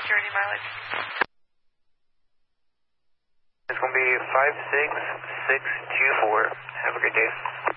security mileage? It's going to be 56624. Have a good day.